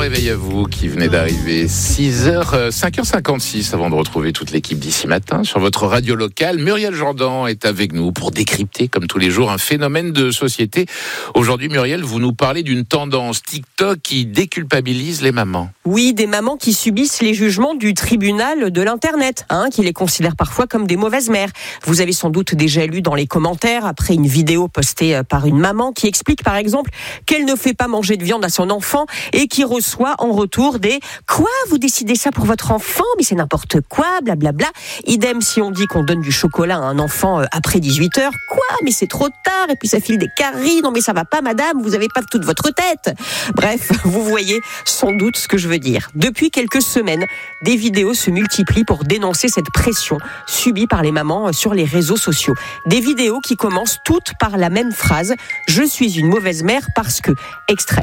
réveil à vous qui venez d'arriver. 5h56 avant de retrouver toute l'équipe d'ici matin sur votre radio locale. Muriel Jourdan est avec nous pour décrypter, comme tous les jours, un phénomène de société. Aujourd'hui, Muriel, vous nous parlez d'une tendance TikTok qui déculpabilise les mamans. Oui, des mamans qui subissent les jugements du tribunal de l'Internet, qui les considère parfois comme des mauvaises mères. Vous avez sans doute déjà lu dans les commentaires, après une vidéo postée par une maman qui explique par exemple qu'elle ne fait pas manger de viande à son enfant et qui reçoit en retour des « Quoi, vous décidez ça pour votre enfant ? Mais c'est n'importe quoi, blablabla ». Idem si on dit qu'on donne du chocolat à un enfant après 18h. « Quoi, mais c'est trop tard !» Et puis ça file des caries. « Non mais ça va pas madame, vous avez pas toute votre tête !» Bref, vous voyez sans doute ce que je veux dire. Depuis quelques semaines, des vidéos se multiplient pour dénoncer cette pression subie par les mamans sur les réseaux sociaux. Des vidéos qui commencent toutes par la même phrase « Je suis une mauvaise mère parce que... » Extrait.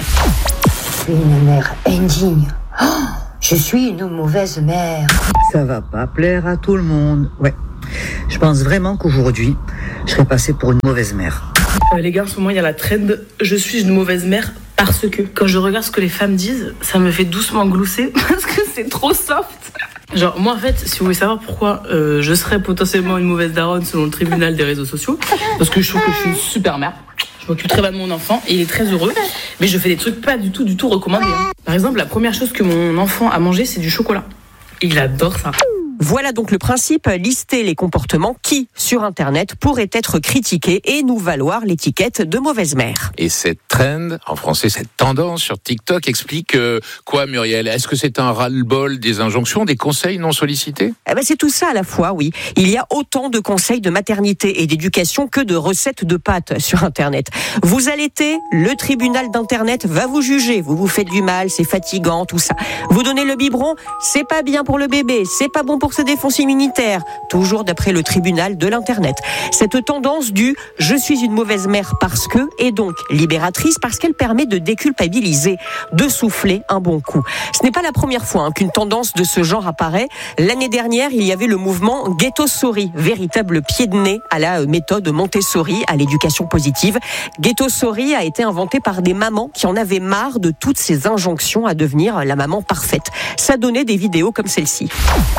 Je suis une mère indigne. Oh, je suis une mauvaise mère. Ça va pas plaire à tout le monde. Ouais. Je pense vraiment qu'aujourd'hui, je serais passée pour une mauvaise mère. Les gars, en ce moment, il y a la trend « Je suis une mauvaise mère parce que ». Quand je regarde ce que les femmes disent, ça me fait doucement glousser parce que c'est trop soft. Genre, moi, en fait, si vous voulez savoir pourquoi je serais potentiellement une mauvaise daronne selon le tribunal des réseaux sociaux, parce que je trouve que je suis une super mère. Je m'occupe très bien de mon enfant et il est très heureux, mais je fais des trucs pas du tout recommandés. Par exemple, la première chose que mon enfant a mangé, c'est du chocolat. Il adore ça. Voilà donc le principe, lister les comportements qui, sur Internet, pourraient être critiqués et nous valoir l'étiquette de mauvaise mère. Et cette trend, en français, cette tendance sur TikTok explique quoi, Muriel ? Est-ce que c'est un ras-le-bol des injonctions, des conseils non sollicités ? C'est tout ça à la fois, oui. Il y a autant de conseils de maternité et d'éducation que de recettes de pâtes sur Internet. Vous allaitez, le tribunal d'Internet va vous juger. Vous vous faites du mal, c'est fatigant, tout ça. Vous donnez le biberon, c'est pas bien pour le bébé, c'est pas bon pour ses défenses immunitaires, toujours d'après le tribunal de l'Internet. Cette tendance du « je suis une mauvaise mère parce que » est donc libératrice parce qu'elle permet de déculpabiliser, de souffler un bon coup. Ce n'est pas la première fois qu'une tendance de ce genre apparaît. L'année dernière, il y avait le mouvement Ghetto-Sorry, véritable pied de nez à la méthode Montessori, à l'éducation positive. Ghetto-Sorry a été inventé par des mamans qui en avaient marre de toutes ces injonctions à devenir la maman parfaite. Ça donnait des vidéos comme celle-ci.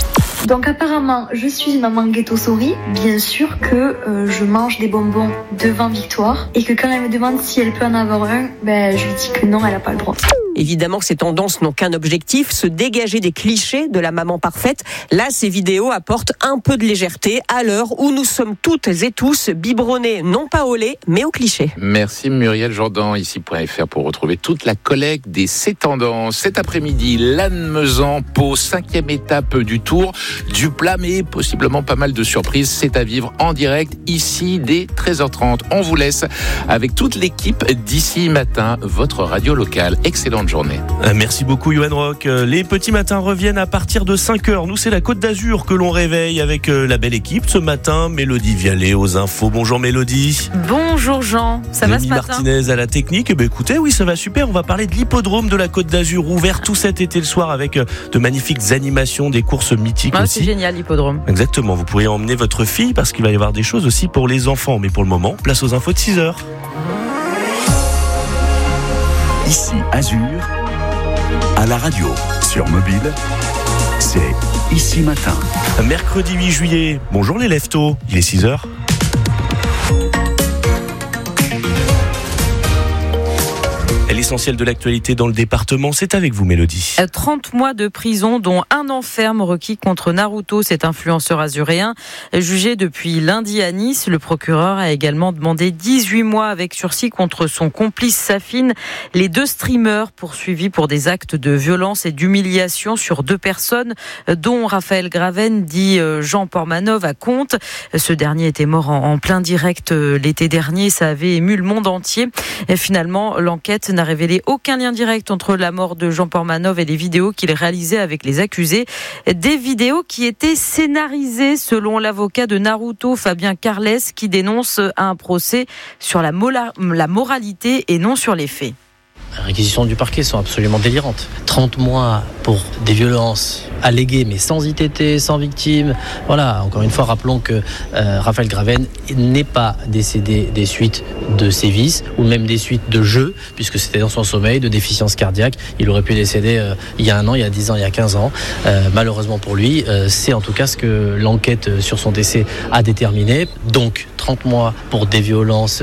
Donc apparemment, je suis une maman ghetto-souris. Bien sûr que je mange des bonbons devant Victoire et que quand elle me demande si elle peut en avoir un, je lui dis que non, elle n'a pas le droit. Évidemment que ces tendances n'ont qu'un objectif, se dégager des clichés de la maman parfaite. Là, ces vidéos apportent un peu de légèreté à l'heure où nous sommes toutes et tous biberonnés, non pas au lait, mais au cliché. Merci Muriel Jourdan, ici.fr pour retrouver toute la collecte des ces tendances. Cet après-midi, Lannemezan, Pau, 5e étape du Tour, du plat, mais possiblement pas mal de surprises. C'est à vivre en direct ici dès 13h30. On vous laisse avec toute l'équipe d'ici matin, votre radio locale. Excellente journée. Merci beaucoup Yoann Rock. Les petits matins reviennent à partir de 5h. Nous, c'est la Côte d'Azur que l'on réveille avec la belle équipe ce matin. Mélodie Vialet aux infos. Bonjour Mélodie. Bonjour Jean, ça va ce matin ? Martinez à la technique. Écoutez, oui, ça va super. On va parler de l'hippodrome de la Côte d'Azur, ouvert tout cet été le soir avec de magnifiques animations, des courses mythiques aussi. C'est génial l'hippodrome. Exactement, vous pourriez emmener votre fille parce qu'il va y avoir des choses aussi pour les enfants. Mais pour le moment, place aux infos de 6h. Ici Azur, à la radio, sur mobile, c'est Ici Matin. Mercredi 8 juillet, bonjour les leftos, il est 6h. L'essentiel de l'actualité dans le département, c'est avec vous Mélodie. 30 mois de prison, dont 1 an ferme requis contre Naruto, cet influenceur azuréen. Jugé depuis lundi à Nice, le procureur a également demandé 18 mois avec sursis contre son complice Safine. Les 2 streamers poursuivis pour des actes de violence et d'humiliation sur 2 personnes, dont Raphaël Graven, dit Jean Portmanov, à Contes. Ce dernier était mort en plein direct l'été dernier. Ça avait ému le monde entier. Et finalement, l'enquête n'a révélé aucun lien direct entre la mort de Jean Portmanov et les vidéos qu'il réalisait avec les accusés. Des vidéos qui étaient scénarisées selon l'avocat de Naruto, Fabien Carles, qui dénonce un procès sur la moralité et non sur les faits. Les réquisitions du parquet sont absolument délirantes. 30 mois pour des violences alléguées mais sans ITT, sans victime. Voilà, encore une fois, rappelons que Raphaël Graven n'est pas décédé des suites de sévices ou même des suites de jeux, puisque c'était dans son sommeil, de déficience cardiaque. Il aurait pu décéder il y a 1 an, il y a 10 ans, il y a 15 ans. Malheureusement pour lui, c'est en tout cas ce que l'enquête sur son décès a déterminé. Donc 30 mois pour des violences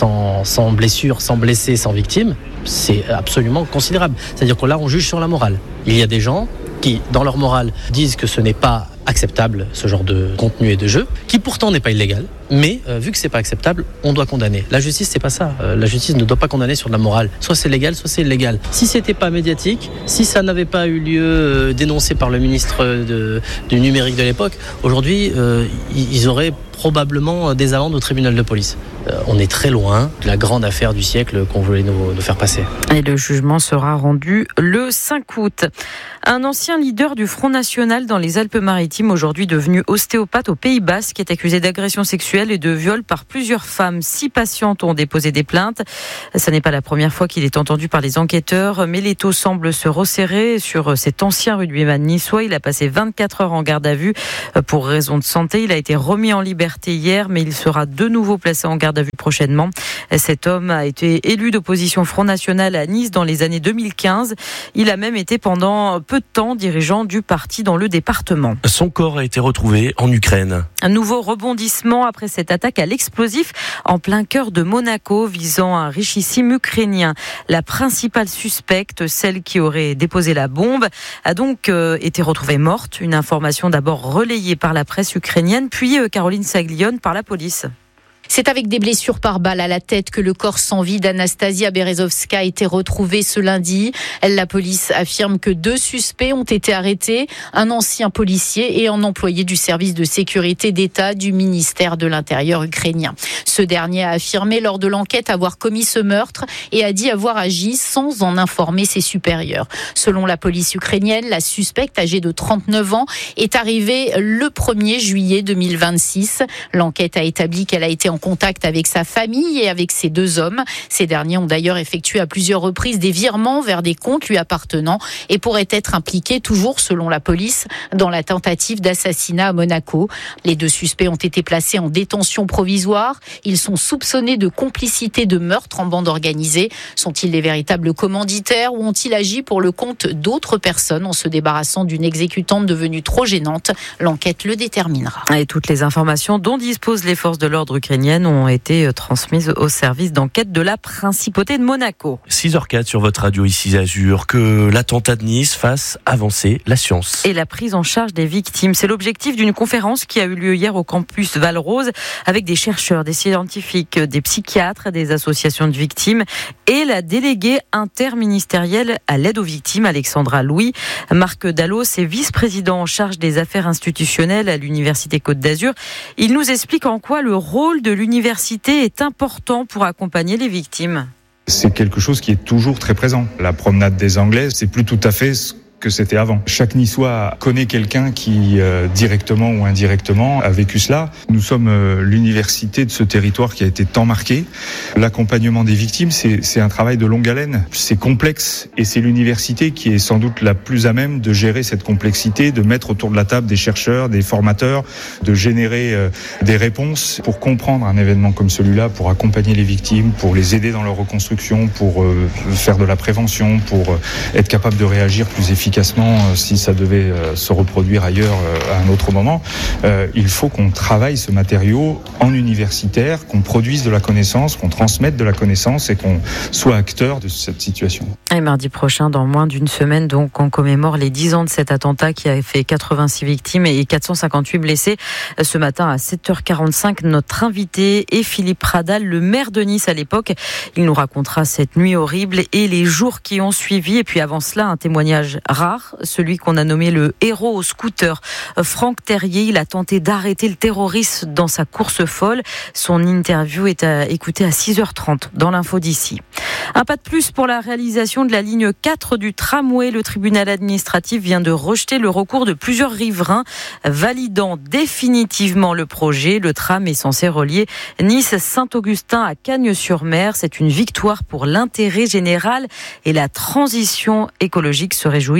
sans blessure, sans blessé, sans victime, c'est absolument considérable. C'est-à-dire que là, on juge sur la morale. Il y a des gens qui, dans leur morale, disent que ce n'est pas acceptable, ce genre de contenu et de jeu, qui pourtant n'est pas illégal, mais vu que c'est pas acceptable, on doit condamner. La justice, c'est pas ça. La justice ne doit pas condamner sur de la morale. Soit c'est légal, soit c'est illégal. Si c'était pas médiatique, si ça n'avait pas eu lieu dénoncé par le ministre du numérique de l'époque, aujourd'hui, ils auraient probablement des amendes au tribunal de police. On est très loin de la grande affaire du siècle qu'on voulait nous faire passer. Et le jugement sera rendu le 5 août. Un ancien leader du Front National dans les Alpes-Maritimes, aujourd'hui devenu ostéopathe au Pays Basque, est accusé d'agression sexuelle et de viol par plusieurs femmes. 6 patientes ont déposé des plaintes. Ce n'est pas la première fois qu'il est entendu par les enquêteurs, mais l'étau semble se resserrer sur cet ancien rugbyman niçois. Il a passé 24 heures en garde à vue pour raison de santé. Il a été remis en liberté hier, mais il sera de nouveau placé en garde à vue prochainement. Cet homme a été élu d'opposition Front National à Nice dans les années 2015. Il a même été pendant peu de temps dirigeant du parti dans le département. Son corps a été retrouvé en Ukraine. Un nouveau rebondissement après cette attaque à l'explosif en plein cœur de Monaco visant un richissime ukrainien. La principale suspecte, celle qui aurait déposé la bombe, a donc été retrouvée morte. Une information d'abord relayée par la presse ukrainienne, puis Caroline Saglione par la police. C'est avec des blessures par balle à la tête que le corps sans vie d'Anastasia Berezovska a été retrouvé ce lundi. La police affirme que 2 suspects ont été arrêtés, un ancien policier et un employé du service de sécurité d'État du ministère de l'Intérieur ukrainien. Ce dernier a affirmé lors de l'enquête avoir commis ce meurtre et a dit avoir agi sans en informer ses supérieurs. Selon la police ukrainienne, la suspecte âgée de 39 ans est arrivée le 1er juillet 2026. L'enquête a établi qu'elle a été en contact avec sa famille et avec ces 2 hommes. Ces derniers ont d'ailleurs effectué à plusieurs reprises des virements vers des comptes lui appartenant et pourraient être impliqués, toujours selon la police, dans la tentative d'assassinat à Monaco. Les 2 suspects ont été placés en détention provisoire. Ils sont soupçonnés de complicité de meurtre en bande organisée. Sont-ils les véritables commanditaires ou ont-ils agi pour le compte d'autres personnes en se débarrassant d'une exécutante devenue trop gênante? L'enquête le déterminera. Et toutes les informations dont disposent les forces de l'ordre ukrainiennes ont été transmises au service d'enquête de la Principauté de Monaco. 6h04 sur votre radio ici Azur. Que l'attentat de Nice fasse avancer la science. Et la prise en charge des victimes. C'est l'objectif d'une conférence qui a eu lieu hier au campus Val-Rose avec des chercheurs, des scientifiques, des psychiatres, des associations de victimes et la déléguée interministérielle à l'aide aux victimes, Alexandra Louis. Marc Dallos est vice-président en charge des affaires institutionnelles à l'Université Côte d'Azur. Il nous explique en quoi le rôle de l'université est important pour accompagner les victimes. C'est quelque chose qui est toujours très présent. La promenade des Anglais, c'est plus tout à fait ce que c'était avant. Chaque Niçois connaît quelqu'un qui, directement ou indirectement, a vécu cela. Nous sommes l'université de ce territoire qui a été tant marqué. L'accompagnement des victimes, c'est un travail de longue haleine. C'est complexe et c'est l'université qui est sans doute la plus à même de gérer cette complexité, de mettre autour de la table des chercheurs, des formateurs, de générer des réponses pour comprendre un événement comme celui-là, pour accompagner les victimes, pour les aider dans leur reconstruction, pour faire de la prévention, pour être capable de réagir plus efficacement si ça devait se reproduire ailleurs à un autre moment. Il faut qu'on travaille ce matériau en universitaire, qu'on produise de la connaissance, qu'on transmette de la connaissance et qu'on soit acteur de cette situation. Et mardi prochain, dans moins d'une semaine, donc, on commémore les 10 ans de cet attentat qui a fait 86 victimes et 458 blessés. Ce matin à 7h45, notre invité est Philippe Radal, le maire de Nice à l'époque. Il nous racontera cette nuit horrible et les jours qui ont suivi. Et puis avant cela, un témoignage rare, celui qu'on a nommé le héros au scooter. Franck Terrier, il a tenté d'arrêter le terroriste dans sa course folle. Son interview est à écouter à 6h30 dans l'info d'ici. Un pas de plus pour la réalisation de la ligne 4 du tramway. Le tribunal administratif vient de rejeter le recours de plusieurs riverains, validant définitivement le projet. Le tram est censé relier Nice-Saint-Augustin à Cagnes-sur-Mer. C'est une victoire pour l'intérêt général et la transition écologique, se réjouit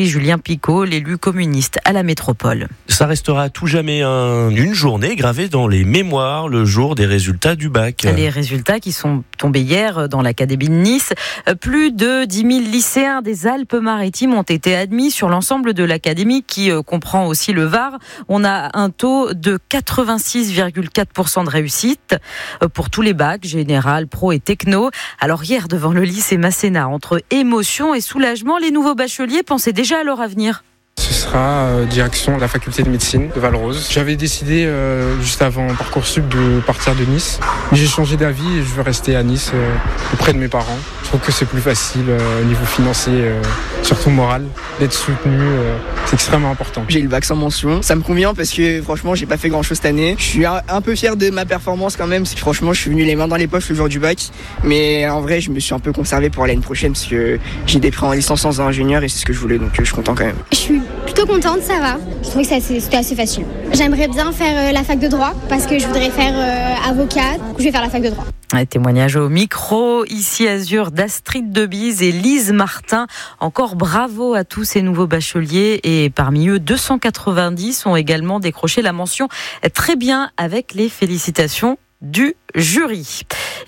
explique Julien Picot, l'élu communiste à la métropole. Ça restera à tout jamais une journée gravée dans les mémoires le jour des résultats du bac. Les résultats qui sont tombés hier dans l'académie de Nice. Plus de 10 000 lycéens des Alpes-Maritimes ont été admis sur l'ensemble de l'académie qui comprend aussi le Var. On a un taux de 86,4% de réussite pour tous les bacs, général, pro et techno. Alors hier, devant le lycée Masséna, entre émotion et soulagement, les nouveaux bacheliers pensaient déjà à leur avenir. Ce sera direction de la faculté de médecine de Val-Rose. J'avais décidé juste avant Parcoursup de partir de Nice. Mais j'ai changé d'avis et je veux rester à Nice auprès de mes parents. Je trouve que c'est plus facile au niveau financier, surtout moral, d'être soutenu. C'est extrêmement important. J'ai eu le bac sans mention. Ça me convient parce que franchement, j'ai pas fait grand chose cette année. Je suis un peu fier de ma performance quand même. Parce que franchement, je suis venu les mains dans les poches le jour du bac. Mais en vrai, je me suis un peu conservé pour l'année prochaine parce que j'ai des prêts en licence en ingénieur et c'est ce que je voulais. Donc je suis content quand même. Je suis plutôt contente, ça va. Je trouvais que c'était assez facile. J'aimerais bien faire la fac de droit parce que je voudrais faire avocat. Je vais faire la fac de droit. Un témoignage au micro, ici Azur d'Astrid Debise et Lise Martin. Encore bravo à tous ces nouveaux bacheliers et parmi eux, 290 ont également décroché la mention très bien avec les félicitations du jury.